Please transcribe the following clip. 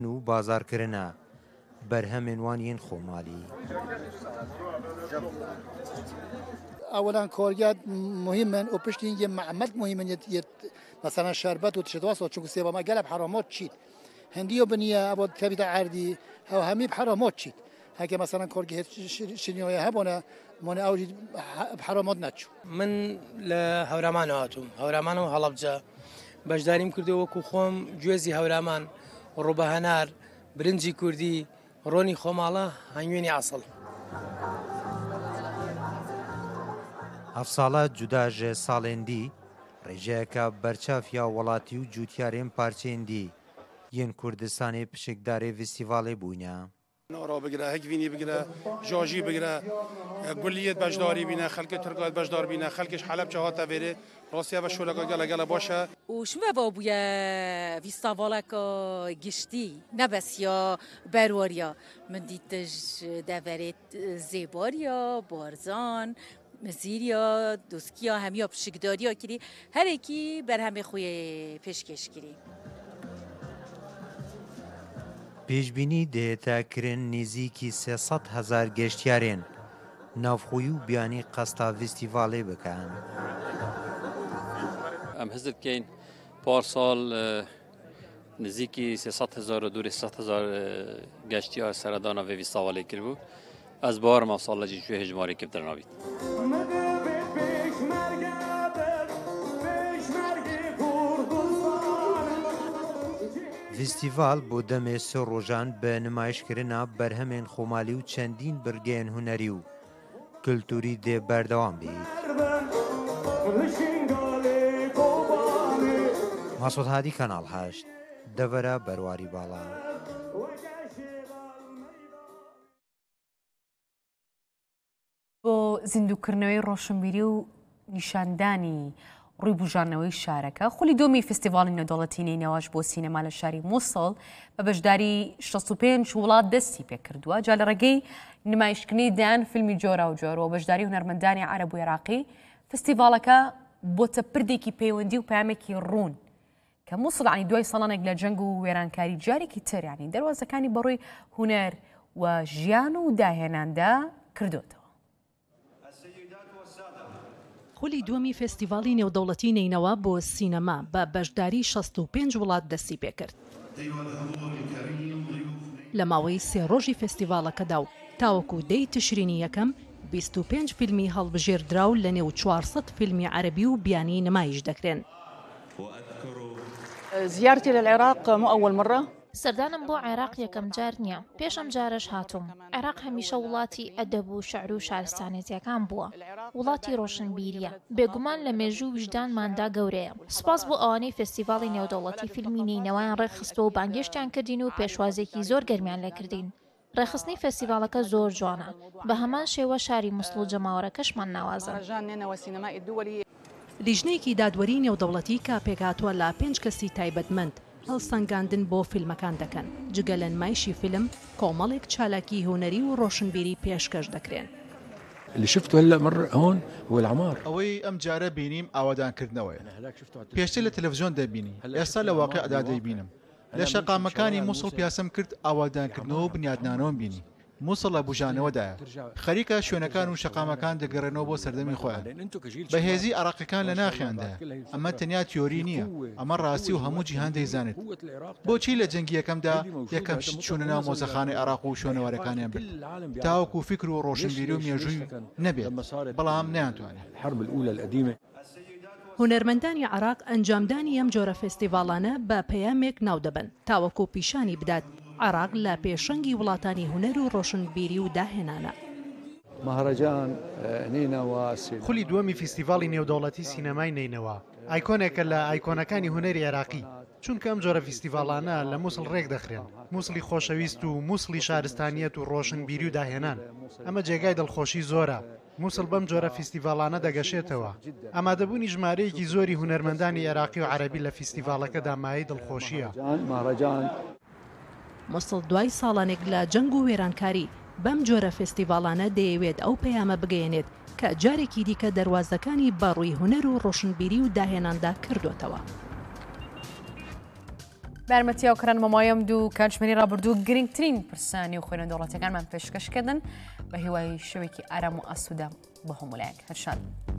و بازارکردنە بەرهەمێن وانین خۆمالی. اولا کارگرد مهمن و پشت اینکه معمل مهمن مثلا شربت و تشتواس و چون سیبا ما قلب حرامات چید هندی و بنیه ابد کبیت عردی او همه حرامات چید هکه مثلا کارگرد شنیای هبونه من اوجی حرامات نچو من لهورامان هاتم هورامان و هەڵەبجە بەشداریم کردو وەکو خۆم گوێزی هەورامان ڕوبە هەنار برنجی کوردی ڕۆنی خۆماڵە هەنگوێنی عەسڵ. ئەفساڵە جوداژێ ساڵێندی ڕێژەیەکە بەرچافیا وڵاتی و جووتیارێن پارچێندی یەن کوردستانی پشکدارێ فستیڤاڵێ بووینە. نۆڕۆ بگرە هەکڤینی بگرە ژۆژی بگرە گولیت بەشداری بینە خەڵکی تورکات بەشدار بینە خەڵکیش حەلەب چاهاتە vêrê Rosya بە شولەکە گەلە باشە وشمەوە بووە فیستاڤالەکە گشتی نەبەسیا بەروەریە من دیتش دەڤێت زێباریا بارزان مزیریا دوسکیا هەمیە پشکداریە کردی هەرێکی بەرهەمێ خوێ پێشکەش کردی. پێشبینی دێتاکردن نزیکی 300,000 گەشتیارێن ناوخۆیی و بیانی قەستا فستیڤاڵێ بکەن. ئەم هەزت بکەین پارساڵ نزیکی 300,000 و دووری 300,000 گەشتیار سەردانە vê fîstîvalê kiribû ez bawarima sala jî ji hejmarê kevdernavît. فستیڤال بۆ دەمێ سێ ڕۆژان بە نمایشکردنا بەرهەمێن خۆمالی و چەندین برگەیەن هونەری و کللتوری دێ بەردەوام بێت. ماسۆد هادی کەناڵ 8 دەڤەرە بەرواری باڵا. بۆ زیندووکردنەوەی ڕۆشنبیری و نیشاندانی ڕوویبژانەوەی شارەکە خولی دۆمی فستیڤاڵی نێودەوڵەتی نینەواش بۆ سینەما لە شاری مووسڵ بە بەشداری 65 وڵات دەستی پێکردووە جا لە ڕێگەی نمایشکردنی دایان فیلمی جۆرا و جۆرەوە بەشداری هونەرمەندانی عەرەب و عێراقی فستیڤاڵەکە بۆتە پردێکی پەیوەندی و پامێکی ڕوون کە مووسڵ عنی دوای ساڵانێک لە جەنگ و وێرانکاری جارێکی تر ینی دەواازەکانی بەڕووی هونەر و ژیان و داهێناندا کردوتەوە. خولی دووەمی فستیڤاڵی نێودەوڵەتی نینەوە بۆ سینەما بە بەشداری 65 وڵات دەستی پێکرد. لە ماوەی سێ ڕۆژی فستیڤاڵەکەدا و تاوەکو دەی تشرینی یەکەم 25 فیلمی هەڵبژێردراو لە نێو 400 فیلمی عەرەبی و بیانی نمایش دەکرێن. زیارتی للعێراق مو ئەوەل مرە سەردانم بۆ عێراق یەکەم جار نییە پێشەم جارش هاتووم. عێراق هەمیشە وڵاتی ئەدەب و شەعر و شارستانێتیەکان بووە وڵاتی ڕۆشنبیریە بێگومان لە مێژوو وجدانماندا گەورەیە. سپاس بۆ ئەوانەی فستیڤاڵی نێودەوڵەتی فیلمی نینەوەیان ڕێکخستۆ و بانگێشتیان کردین و پێشوازێکی زۆر گەرمیان لێکردین. ڕێخستنی فستیڤاڵەکە زۆر جوانە بە هەمان شێوە شاری مووسڵ و جەماوەرەکەشمان ناوازن. لیژنەیەکی دادوەری نێودەوڵەتی کە پێکهاتووە لە 5 کەسی تایبەتمەند هەڵسەنگاندن بۆ فیلمەکان دەکەن جگە لە نمایشی فیلم کۆمەڵێک چالاکی هونەری و ڕۆشنبیری پێشکەش دەکرێن. اللي شفته هلا مر هون هو العمار ئەوەی ئەم جارە بینیم ئاوادانکردنەوەیە پێشتر لە تەلەڤیزیۆن دەبینی ئێستا لە واقعدا دەیبینم لە شەقامەکانی مووسڵ پیاسەم کرد ئاوادانکردنەوە و بنیادنانەوە بینی مووسڵ لە بژانەوەدایە خەریکە شوێنەکان و شەقامەکان دەگەڕێنەوە بۆ سەردەمی خۆیان بەهێزی عێراقیەکان لە ناخیاندایە ئەمە تەنیا تیۆری نییە ئەمە ڕاستی و هەموو جیهان دەیزانێت بۆچی لە جەنگی یەکەمدا یەکەم شت چوونە ناو مۆزەخانەی عێراق و شوێنەوارەکانیان برد تاوەکو فکر و ڕۆشنبیری و مێژووی نەبێت بەڵام نەیانتوانێت. هونەرمەندانی عێراق ئەنجامدانی ئەم جۆرە فستیڤاڵانە بە پەیامێک ناو دەبن تاوەکو پیشانی بدات عێراق لە پێشەنگی وڵاتانی هونەر و ڕۆشنبیری و داهێنانە. خولی دووەمی فستیڤاڵی نێودەوڵەتی سینەمای نینەوە ئایکۆنێکە لە ئایکۆنەکانی هونەری عێراقی چونکە ئەم جۆرە فستیڤاڵانە لە مووسڵ ڕێک دەخرێن مووسڵی خۆشەویست و مووسڵی شارستانیەت و ڕۆشنبیری و داهێنان ئەمە جێگای دڵخۆشی زۆرە مووسڵ بەم جۆرە فستیڤاڵانە دەگەشێتەوە ئامادەبوونی ژمارەیەکی زۆری هونەرمەندانی عێراقی و عەرەبی لە فستیڤاڵەکەدا مایەی دڵخۆشیە. مووسڵ دوای ساڵانێک لە جەنگ و وێرانکاری بەم جۆرە فستیڤاڵانە دەیەوێت ئەو پەیامە بگەێنێت کە جارێکی دیکە دەواازەکانی بەڕووی هونەر و ڕۆشنبیری و داهێناندا کردوتەوە. بارمەتیاو کڕان مەمایەم دوو کاتژمێری ڕابردوو گرنگترین پرسانی و خوێنە دەوڵەتەکانمان پێشکەشکردن بە هیوای شەوێکی ئارام و ئاسوودە بە هەمولایەک هەرشاد.